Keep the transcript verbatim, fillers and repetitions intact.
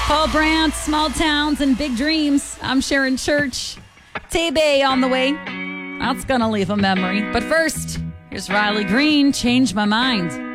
Paul Brandt, Small Towns and Big Dreams. I'm Sharon Church. Tay-Bay on the way. That's going to leave a memory. But first, here's Riley Green, Change My Mind.